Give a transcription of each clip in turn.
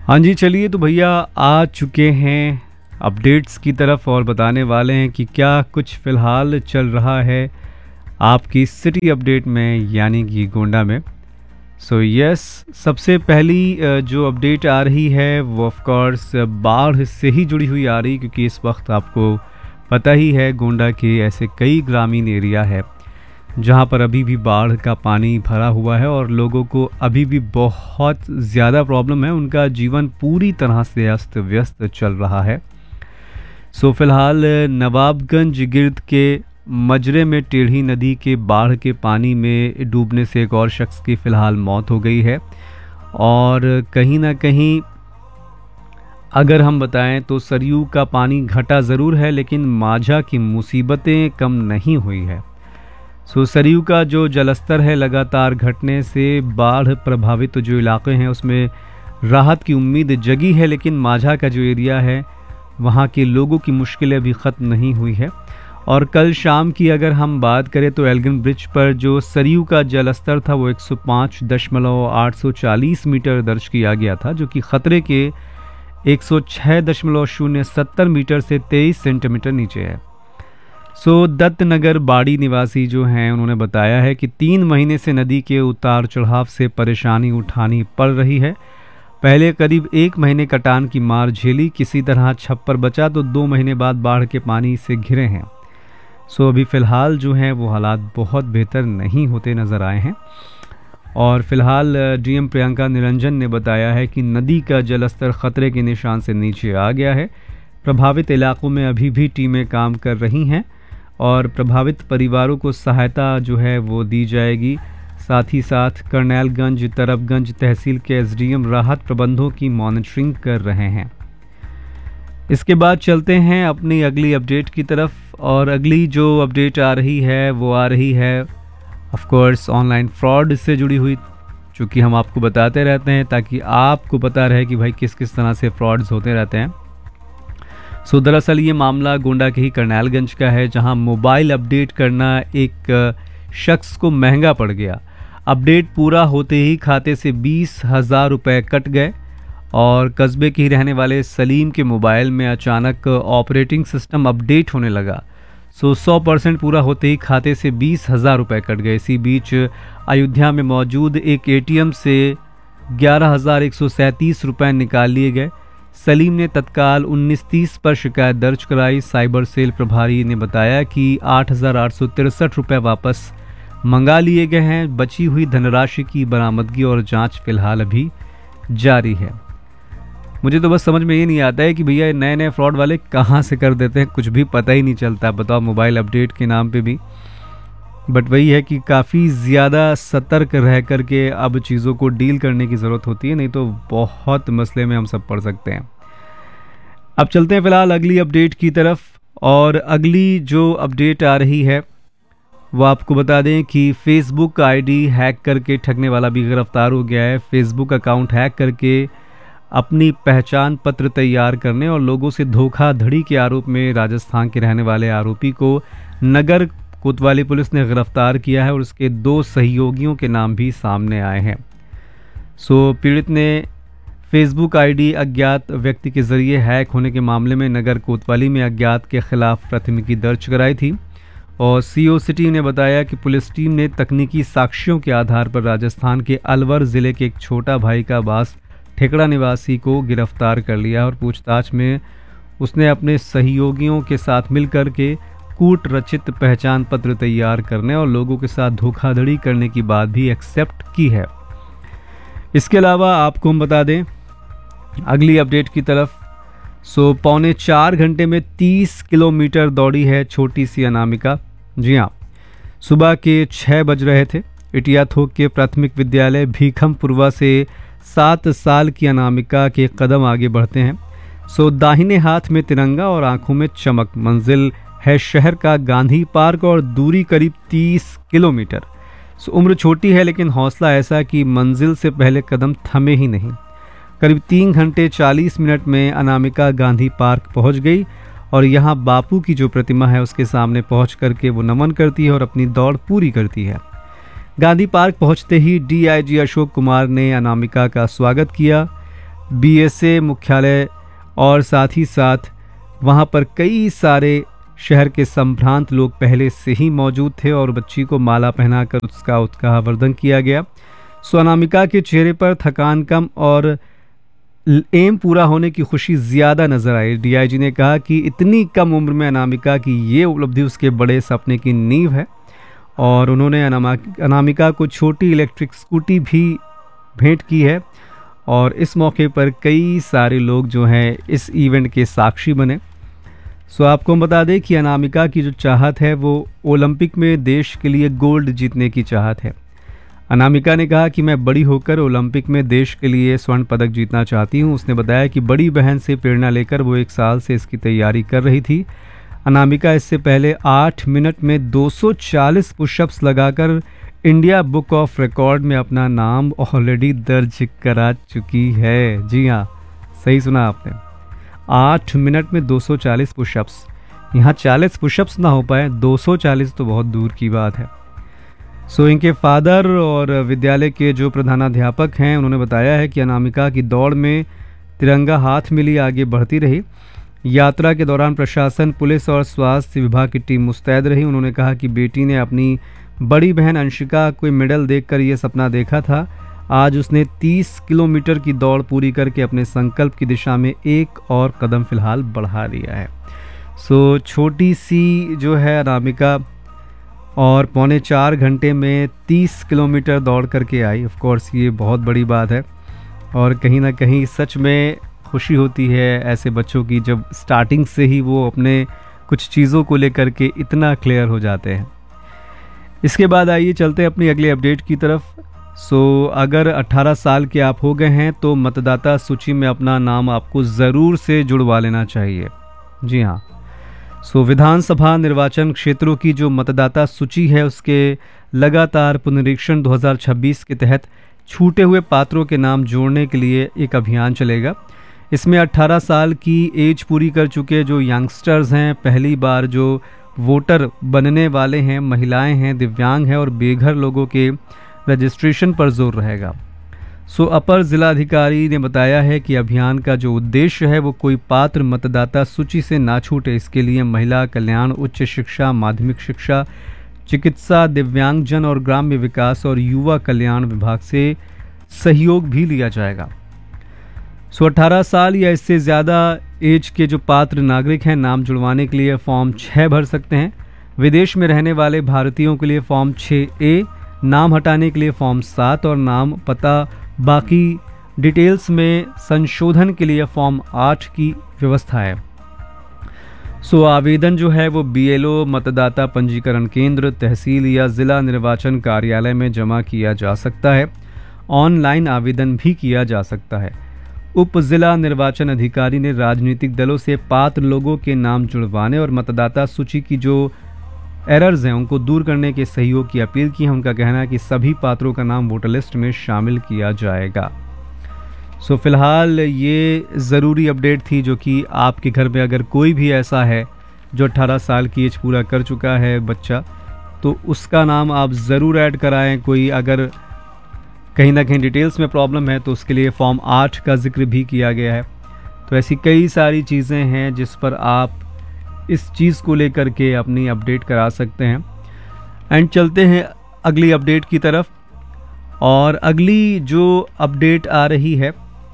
हाँ जी, चलिए तो भैया आ चुके हैं अपडेट्स की तरफ और बताने वाले हैं कि क्या कुछ फ़िलहाल चल रहा है आपकी सिटी अपडेट में यानी कि गोंडा में। सो यस, सबसे पहली जो अपडेट आ रही है वो ऑफ कोर्स बाढ़ से ही जुड़ी हुई आ रही, क्योंकि इस वक्त आपको पता ही है गोंडा के ऐसे कई ग्रामीण एरिया है जहाँ पर अभी भी बाढ़ का पानी भरा हुआ है और लोगों को अभी भी बहुत ज़्यादा प्रॉब्लम है। उनका जीवन पूरी तरह से अस्त व्यस्त चल रहा है। सो फिलहाल नवाबगंज गिर्द के मजरे में टेढ़ी नदी के बाढ़ के पानी में डूबने से एक और शख्स की फ़िलहाल मौत हो गई है। और कहीं ना कहीं अगर हम बताएं तो सरयू का पानी घटा ज़रूर है, लेकिन माझा की मुसीबतें कम नहीं हुई है। सो सरयू का जो जलस्तर है लगातार घटने से बाढ़ प्रभावित जो इलाके हैं उसमें राहत की उम्मीद जगी है, लेकिन माझा का जो एरिया है वहाँ के लोगों की मुश्किलें अभी ख़त्म नहीं हुई है। और कल शाम की अगर हम बात करें तो एल्गिन ब्रिज पर जो सरयू का जलस्तर था वो 105.840 मीटर दर्ज किया गया था, जो कि ख़तरे के 106.070 मीटर से 23 सेंटीमीटर नीचे है। सो दत्तनगर बाड़ी निवासी जो हैं उन्होंने बताया है कि 3 महीने से नदी के उतार चढ़ाव से परेशानी उठानी पड़ रही है। पहले करीब 1 महीने कटान की मार झेली, किसी तरह छप्पर बचा, तो 2 महीने बाद बाढ़ के पानी से घिरे हैं। सो अभी फ़िलहाल जो हैं वो हालात बहुत बेहतर नहीं होते नज़र आए हैं। और फिलहाल डीएम प्रियंका निरंजन ने बताया है कि नदी का जलस्तर खतरे के निशान से नीचे आ गया है। प्रभावित इलाकों में अभी भी टीमें काम कर रही हैं और प्रभावित परिवारों को सहायता जो है वो दी जाएगी। साथ ही साथ करनैलगंज तरफगंज तहसील के एसडीएम राहत प्रबंधों की मॉनिटरिंग कर रहे हैं। इसके बाद चलते हैं अपनी अगली अपडेट की तरफ, और अगली जो अपडेट आ रही है वो आ रही है ऑफ कोर्स ऑनलाइन फ्रॉड से जुड़ी हुई, चूँकि हम आपको बताते रहते हैं ताकि आपको पता रहे कि भाई किस किस तरह से फ्रॉड्स होते रहते हैं। सो दरअसल ये मामला गोंडा के ही करनैलगंज का है, जहां मोबाइल अपडेट करना एक शख्स को महंगा पड़ गया। अपडेट पूरा होते ही खाते से 20,000 रुपये कट गए और कस्बे के ही रहने वाले सलीम के मोबाइल में अचानक ऑपरेटिंग सिस्टम अपडेट होने लगा। सो 100% पूरा होते ही खाते से 20,000 रुपये कट गए। इसी बीच अयोध्या में मौजूद एक एटीएम से 11,137 रुपये निकाल लिए गए। सलीम ने तत्काल 1930 पर शिकायत दर्ज कराई। साइबर सेल प्रभारी ने बताया कि 8,863 रुपये वापस मंगा लिए गए हैं। बची हुई धनराशि की बरामदगी और जांच फिलहाल अभी जारी है। मुझे तो बस समझ में ये नहीं आता है कि भैया नए नए फ्रॉड वाले कहाँ से कर देते हैं, कुछ भी पता ही नहीं चलता। बताओ, मोबाइल अपडेट के नाम पे भी। बट वही है कि काफ़ी ज़्यादा सतर्क रह करके अब चीज़ों को डील करने की ज़रूरत होती है, नहीं तो बहुत मसले में हम सब पड़ सकते हैं। अब चलते हैं फिलहाल अगली अपडेट की तरफ, और अगली जो अपडेट आ रही है वो आपको बता दें कि फेसबुक आईडी हैक करके ठगने वाला भी गिरफ्तार हो गया है। फेसबुक अकाउंट हैक करके अपनी पहचान पत्र तैयार करने और लोगों से धोखाधड़ी के आरोप में राजस्थान के रहने वाले आरोपी को नगर कोतवाली पुलिस ने गिरफ्तार किया है और उसके 2 सहयोगियों के नाम भी सामने आए हैं। सो पीड़ित ने फेसबुक आईडी अज्ञात व्यक्ति के जरिए हैक होने के मामले में नगर कोतवाली में अज्ञात के खिलाफ प्राथमिकी दर्ज कराई थी। और सीओ सिटी ने बताया कि पुलिस टीम ने तकनीकी साक्ष्यों के आधार पर राजस्थान के अलवर जिले के एक छोटा भाई का बास ठेकड़ा निवासी को गिरफ्तार कर लिया और पूछताछ में उसने अपने सहयोगियों के साथ मिलकर के कूट रचित पहचान पत्र तैयार करने और लोगों के साथ धोखाधड़ी करने की बात भी एक्सेप्ट की है। इसके अलावा आपको हम बता दें अगली अपडेट की तरफ। सो 3.25 घंटे में 30 किलोमीटर दौड़ी है छोटी सी अनामिका। जी हाँ, सुबह के 6 बज रहे थे। इटिया थोक के प्राथमिक विद्यालय भीखमपुरवा से 7 साल की अनामिका के कदम आगे बढ़ते हैं। सो दाहिने हाथ में तिरंगा और आंखों में चमक। मंजिल है शहर का गांधी पार्क और दूरी करीब 30 किलोमीटर। सो उम्र छोटी है लेकिन हौसला ऐसा कि मंजिल से पहले कदम थमे ही नहीं। करीब 3 घंटे 40 मिनट में अनामिका गांधी पार्क पहुंच गई और यहाँ बापू की जो प्रतिमा है उसके सामने पहुंच करके वो नमन करती है और अपनी दौड़ पूरी करती है। गांधी पार्क पहुंचते ही डीआईजी अशोक कुमार ने अनामिका का स्वागत किया। BSA मुख्यालय और साथ ही साथ वहां पर कई सारे शहर के संभ्रांत लोग पहले से ही मौजूद थे और बच्ची को माला पहनाकर उसका उत्साहवर्धन किया गया। सो अनामिका के चेहरे पर थकान कम और एम पूरा होने की खुशी ज़्यादा नजर आई। DIG ने कहा कि इतनी कम उम्र में अनामिका की ये उपलब्धि उसके बड़े सपने की नींव है और उन्होंने अनामिका को छोटी इलेक्ट्रिक स्कूटी भी भेंट की है और इस मौके पर कई सारे लोग जो हैं इस इवेंट के साक्षी बने। सो आपको बता दें कि अनामिका की जो चाहत है वो ओलंपिक में देश के लिए गोल्ड जीतने की चाहत है। अनामिका ने कहा कि मैं बड़ी होकर ओलंपिक में देश के लिए स्वर्ण पदक जीतना चाहती हूं। उसने बताया कि बड़ी बहन से प्रेरणा लेकर वो 1 साल से इसकी तैयारी कर रही थी। अनामिका इससे पहले 8 मिनट में 240 पुशअप्स लगाकर इंडिया बुक ऑफ रिकॉर्ड में अपना नाम ऑलरेडी दर्ज करा चुकी है। जी हाँ, सही सुना आपने, 8 मिनट में 240 पुशअप्स। यहाँ 40 पुशअप्स ना हो पाए, 240 तो बहुत दूर की बात है। सो इनके फादर और विद्यालय के जो प्रधानाध्यापक हैं उन्होंने बताया है कि अनामिका की दौड़ में तिरंगा हाथ में लिए आगे बढ़ती रही। यात्रा के दौरान प्रशासन, पुलिस और स्वास्थ्य विभाग की टीम मुस्तैद रही। उन्होंने कहा कि बेटी ने अपनी बड़ी बहन अंशिका को मेडल देखकर ये सपना देखा था। आज उसने 30 किलोमीटर की दौड़ पूरी करके अपने संकल्प की दिशा में एक और कदम फिलहाल बढ़ा लिया है। सो छोटी सी जो है अनामिका और 3.25 घंटे में 30 किलोमीटर दौड़ करके आई। ऑफ कोर्स ये बहुत बड़ी बात है और कहीं ना कहीं सच में खुशी होती है ऐसे बच्चों की जब स्टार्टिंग से ही वो अपने कुछ चीज़ों को लेकर के इतना क्लियर हो जाते हैं। इसके बाद आइए चलते हैं अपनी अगली अपडेट की तरफ। सो अगर 18 साल के आप हो गए हैं तो मतदाता सूची में अपना नाम आपको ज़रूर से जुड़वा लेना चाहिए। जी हाँ, सो विधानसभा निर्वाचन क्षेत्रों की जो मतदाता सूची है उसके लगातार पुनरीक्षण 2026 के तहत छूटे हुए पात्रों के नाम जोड़ने के लिए एक अभियान चलेगा। इसमें 18 साल की एज पूरी कर चुके जो यंगस्टर्स हैं, पहली बार जो वोटर बनने वाले हैं, महिलाएं हैं, दिव्यांग हैं और बेघर लोगों के रजिस्ट्रेशन पर जोर रहेगा। सो अपर जिलाधिकारी ने बताया है कि अभियान का जो उद्देश्य है वो कोई पात्र मतदाता सूची से ना छूटे, इसके लिए महिला कल्याण, उच्च शिक्षा, माध्यमिक शिक्षा, चिकित्सा, दिव्यांगजन और ग्राम्य विकास और युवा कल्याण विभाग से सहयोग भी लिया जाएगा। सो 18 साल या इससे ज़्यादा एज के जो पात्र नागरिक हैं नाम जुड़वाने के लिए फॉर्म 6 भर सकते हैं। विदेश में रहने वाले भारतीयों के लिए फॉर्म 6A, नाम हटाने के लिए फॉर्म 7 और नाम, पता, बाकी डिटेल्स में संशोधन के लिए फॉर्म 8 की व्यवस्था है। सो आवेदन जो है वो BLO, मतदाता पंजीकरण केंद्र, तहसील या जिला निर्वाचन कार्यालय में जमा किया जा सकता है। ऑनलाइन आवेदन भी किया जा सकता है। उप जिला निर्वाचन अधिकारी ने राजनीतिक दलों से पात्र लोगों के नाम जुड़वाने और मतदाता सूची की जो एरर्स हैं उनको दूर करने के सहयोग की अपील की है। उनका कहना है कि सभी पात्रों का नाम वोटर लिस्ट में शामिल किया जाएगा। सो फिलहाल ये ज़रूरी अपडेट थी जो कि आपके घर में अगर कोई भी ऐसा है जो 18 साल की एज पूरा कर चुका है बच्चा, तो उसका नाम आप ज़रूर ऐड कराएं। कोई अगर कहीं ना कहीं डिटेल्स में प्रॉब्लम है तो उसके लिए फॉर्म 8 का जिक्र भी किया गया है। तो ऐसी कई सारी चीज़ें हैं जिस पर आप इस चीज़ को लेकर के अपनी अपडेट करा सकते हैं। एंड चलते हैं अगली अपडेट की तरफ। और अगली जो अपडेट आ रही है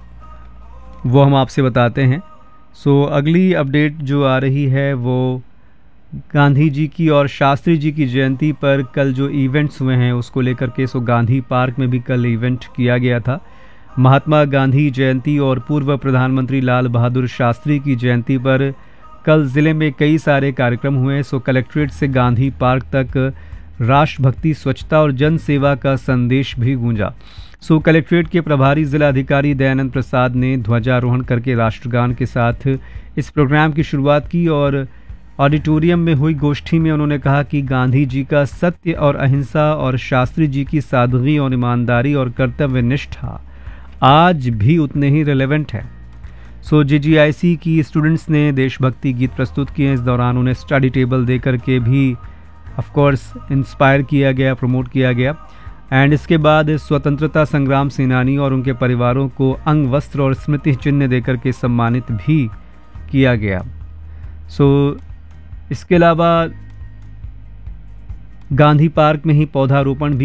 वो हम आपसे बताते हैं। सो अगली अपडेट जो आ रही है वो गांधी जी की और शास्त्री जी की जयंती पर कल जो इवेंट्स हुए हैं उसको लेकर के। सो गांधी पार्क में भी कल इवेंट किया गया था। महात्मा गांधी जयंती और पूर्व प्रधानमंत्री लाल बहादुर शास्त्री की जयंती पर कल ज़िले में कई सारे कार्यक्रम हुए। सो कलेक्ट्रेट से गांधी पार्क तक राष्ट्रभक्ति, स्वच्छता और जन सेवा का संदेश भी गूंजा। सो कलेक्ट्रेट के प्रभारी जिलाधिकारी दयानंद प्रसाद ने ध्वजारोहण करके राष्ट्रगान के साथ इस प्रोग्राम की शुरुआत की और ऑडिटोरियम में हुई गोष्ठी में उन्होंने कहा कि गांधी जी का सत्य और अहिंसा और शास्त्री जी की सादगी और ईमानदारी और कर्तव्य निष्ठा आज भी उतने ही रिलेवेंट है। सो GGIC की स्टूडेंट्स ने देशभक्ति गीत प्रस्तुत किए। इस दौरान उन्हें स्टडी टेबल दे करके भी ऑफ कोर्स इंस्पायर किया गया, प्रमोट किया गया। एंड इसके बाद स्वतंत्रता संग्राम सेनानी और उनके परिवारों को अंग वस्त्र और स्मृति चिन्ह देकर के सम्मानित भी किया गया। इसके अलावा गांधी पार्क में ही पौधारोपण भी